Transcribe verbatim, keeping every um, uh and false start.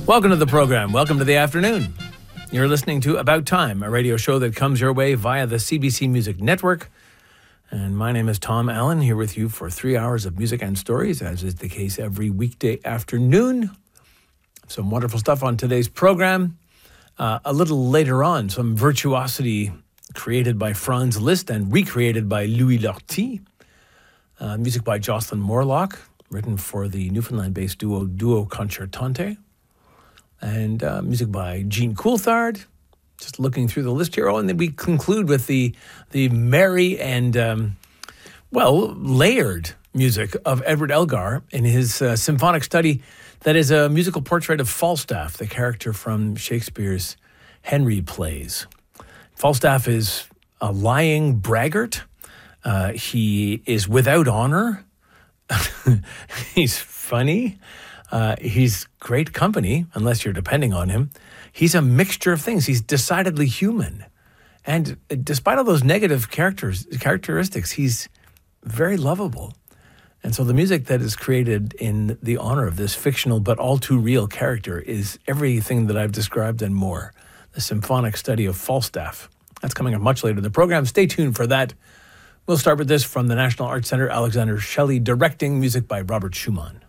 Welcome to the program. Welcome to the afternoon. You're listening to About Time, a radio show that comes your way via the C B C Music Network. And my name is Tom Allen, here with you for three hours of music and stories, as is the case every weekday afternoon. Some wonderful stuff on today's program. Uh, a little later on, some virtuosity created by Franz Liszt and recreated by Louis Lortie. Uh, music by Jocelyn Morlock, written for the Newfoundland-based duo Duo Concertante. And uh, music by Jean Coulthard. Just looking through the list here. Oh, and then we conclude with the the merry and, um, well, layered music of Edward Elgar in his uh, symphonic study that is a musical portrait of Falstaff, the character from Shakespeare's Henry plays. Falstaff is a lying braggart. Uh, he is without honor. He's funny. Uh, he's great company, unless you're depending on him. He's a mixture of things. He's decidedly human. And despite all those negative characters, characteristics, he's very lovable. And so the music that is created in the honor of this fictional but all too real character is everything that I've described and more. The symphonic study of Falstaff. That's coming up much later in the program. Stay tuned for that. We'll start with this from the National Arts Centre, Alexander Shelley, directing music by Robert Schumann.